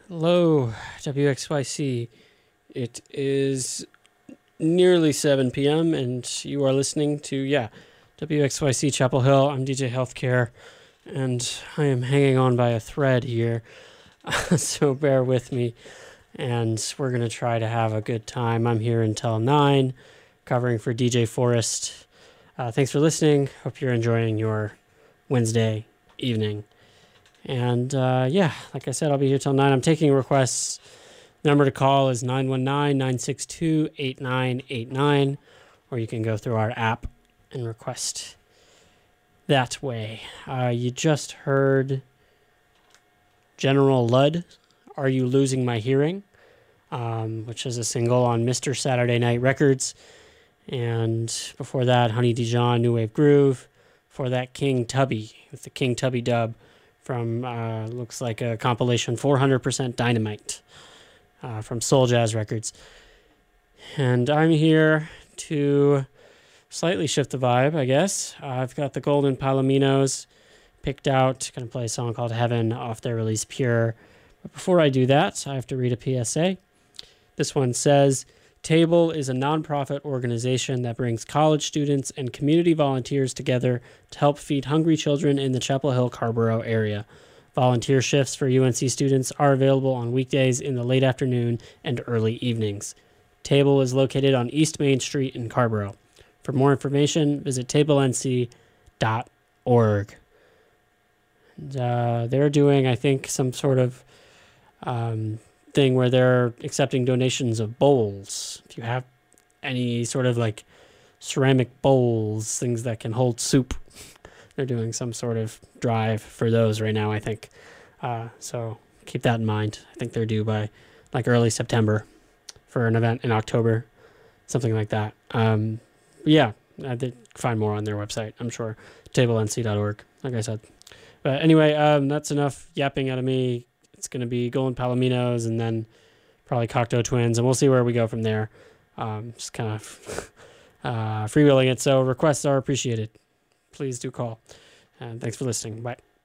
Hello, WXYC. It is nearly 7 p.m. and you are listening to, WXYC Chapel Hill. I'm DJ Healthcare, and I am hanging on by a thread here, so bear with me, and we're going to try to have a good time. I'm here until 9, covering for DJ Forrest. Thanks for listening. Hope you're enjoying your Wednesday evening. And like I said, I'll be here till 9. I'm taking requests. Number to call is 919-962-8989, or you can go through our app and request that way. You just heard General Ludd, Are You Losing My Hearing, which is a single on Mr. Saturday Night Records. And before that, Honey Dijon, New Wave Groove. Before that, King Tubby with the King Tubby dub from, looks like a compilation, 400% Dynamite, from Soul Jazz Records. And I'm here to slightly shift the vibe, I guess. I've got the Golden Palominos picked out. Going to play a song called Heaven off their release Pure. But before I do that, I have to read a PSA. This one says, Table is a nonprofit organization that brings college students and community volunteers together to help feed hungry children in the Chapel Hill-Carrboro area. Volunteer shifts for UNC students are available on weekdays in the late afternoon and early evenings. Table is located on East Main Street in Carrboro. For more information, visit tablenc.org. And, they're doing, I think, some sort of thing where they're accepting donations of bowls. If you have any sort of like ceramic bowls, things that can hold soup, they're doing some sort of drive for those right now, I think. So keep that in mind. I think they're due by like early September for an event in October, something like that. They find more on their website, I'm sure. tablenc.org, like I said. But anyway, that's enough yapping out of me. It's going to be Golden Palominos and then probably Cocteau Twins, and we'll see where we go from there. Just kind of freewheeling it, so requests are appreciated. Please do call. And thanks for listening. Bye.